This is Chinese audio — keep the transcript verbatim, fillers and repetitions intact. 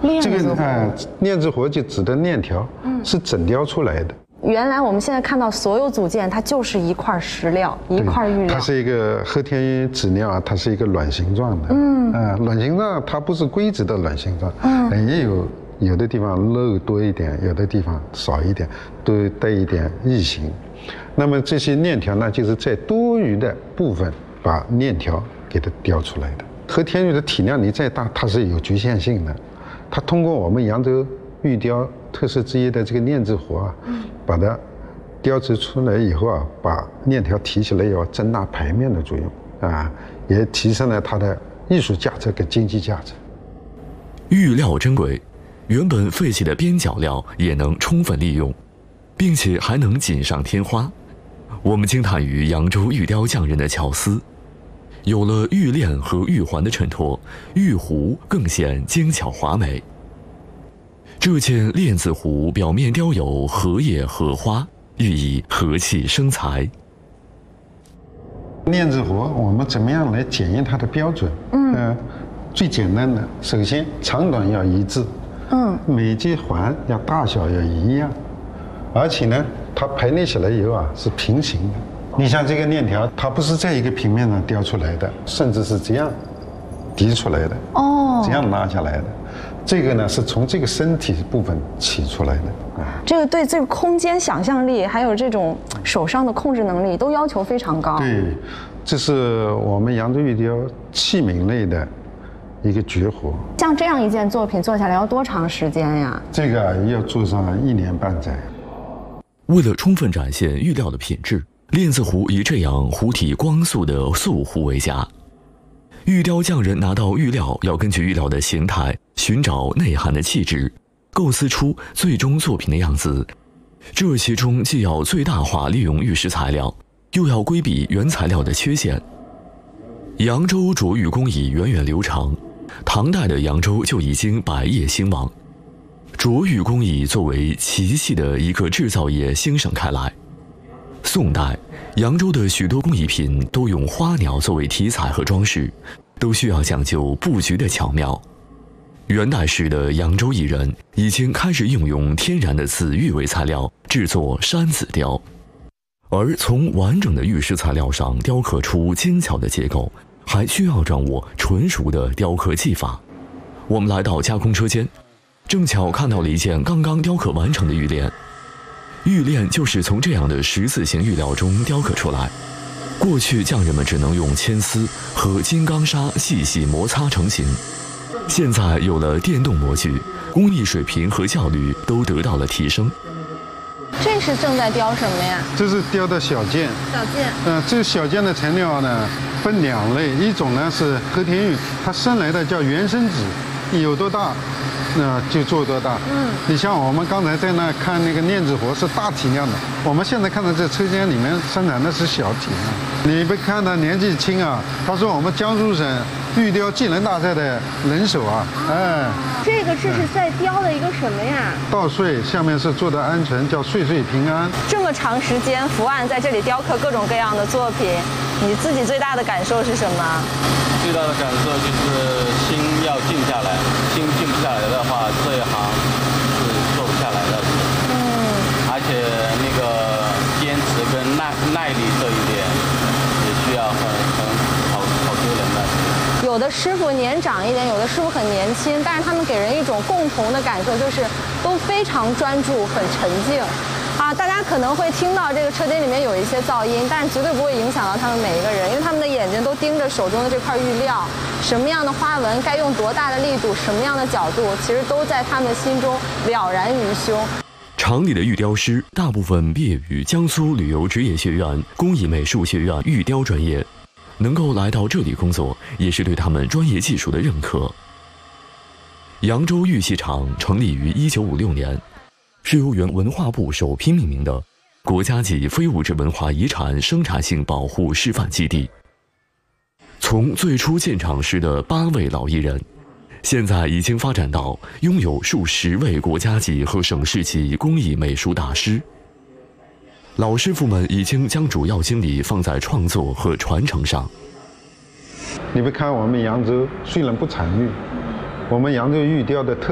这个啊， 链字活就指的链条，嗯，是整雕出来的。 原来我们现在看到所有组件，它就是一块石料，一块玉料。 它是一个和田纸料啊，它是一个卵形状的。嗯，啊，卵形状它不是规则的卵形状，嗯，也有有的地方肉多一点，有的地方少一点，都带一点异形。那么这些链条呢，就是在多余的部分把链条给它雕出来的。和田玉的体量你再大，它是有局限性的。它通过我们扬州玉雕特色之一的这个链字活啊，嗯，把它雕制出来以后啊，把链条提起来以后，增大牌面的作用啊，也提升了它的艺术价值跟经济价值。 玉料珍贵，原本废弃的边角料也能充分利用，并且还能锦上添花。我们惊叹于扬州玉雕匠人的巧思，有了玉链和玉环的衬托，玉壶更显精巧华美。这件链字壶表面雕有荷叶荷花，寓意和气生财。 链字活我们怎么样来检验它的标准？嗯、呃，最简单的，首先长短要一致，嗯，每节环要大小要一样，而且呢，它排列起来以后啊是平行的。你像这个链条，它不是在一个平面上雕出来的，甚至是这样提出来的，哦，这样拉下来的。这个呢是从这个身体部分起出来的啊。 这个对这个空间想象力，还有这种手上的控制能力，都要求非常高。 对，这是我们扬州玉雕器皿类的一个绝活。 像这样一件作品做下来要多长时间呀？ 这个要做上一年半载。 为了充分展现玉料的品质，链字壶以这样壶体光素的素壶为佳。玉雕匠人拿到玉料，要根据玉料的形态，寻找内涵的气质，构思出最终作品的样子。这其中既要最大化利用玉石材料，又要规避原材料的缺陷。扬州琢玉工艺源远流长，唐代的扬州就已经百业兴旺。琢玉工艺作为奇细的一个制造业兴盛开来。宋代，扬州的许多工艺品都用花鸟作为题材和装饰，都需要讲究布局的巧妙。元代时的扬州艺人已经开始应用天然的紫玉为材料制作山紫雕，而从完整的玉石材料上雕刻出精巧的结构，还需要掌握纯熟的雕刻技法。我们来到加工车间，正巧看到了一件刚刚雕刻完成的玉链。玉链就是从这样的十字形玉料中雕刻出来。过去匠人们只能用铅丝和金刚砂细细摩擦成型，现在有了电动模具，工艺水平和效率都得到了提升。 这是正在雕什么呀？ 这是雕的小件。 小件。 嗯、呃，这小件的材料呢分两类，一种呢是和田玉，它生来的叫原生纸，有多大那就做多大。嗯，你像我们刚才在那看那个链字活是大体量的，我们现在看到这车间里面生产的是小体量。你别看他年纪轻啊，他是我们江苏省玉雕技能大赛的人手啊。哎， 这个这是在雕的一个什么呀？ 稻穗，下面是做的鹌鹑，叫岁岁平安。 这么长时间，伏案在这里雕刻各种各样的作品，你自己最大的感受是什么？ 最大的感受就是心要静下来，心静不下来的话，这一行是做不下来的。嗯，而且那个坚持跟耐耐力这一点，也需要很很好好多人的。 有的师傅年长一点，有的师傅很年轻，但是他们给人一种共同的感受，就是都非常专注，很沉静。啊，大家可能会听到这个车间里面有一些噪音，但是绝对不会影响到他们每一个人，因为他们的眼睛都盯着手中的这块玉料，什么样的花纹该用多大的力度，什么样的角度，其实都在他们心中了然于胸。 厂里的玉雕师大部分毕业于江苏旅游职业学院工艺美术学院玉雕专业，能够来到这里工作，也是对他们专业技术的认可。扬州玉器厂成立于一九五六年。是由原文化部首批命名的国家级非物质文化遗产生产性保护示范基地。从最初建厂时的八位老艺人，现在已经发展到拥有数十位国家级和省市级工艺美术大师。老师傅们已经将主要精力放在创作和传承上。 你别看我们扬州虽然不产玉，我们扬州玉雕的特